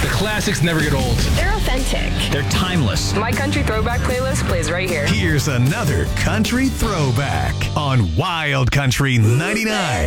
The classics never get old. They're authentic. They're timeless. My country throwback playlist plays right here. Here's another country throwback on Wild Country 99.